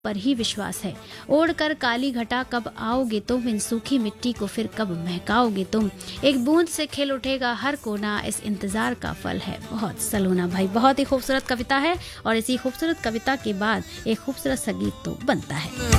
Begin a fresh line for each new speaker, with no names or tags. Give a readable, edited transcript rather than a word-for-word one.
पर ही विश्वास है। ओढ़ कर काली घटा कब आओगे तुम, इन सूखी मिट्टी को फिर कब महकाओगे तुम। एक बूंद से खिल उठेगा हर कोना, इस इंतजार का फल है बहुत सलोना। भाई बहुत ही खूबसूरत कविता है और इसी खूबसूरत कविता के बाद एक खूबसूरत सा गीत तो बनता है।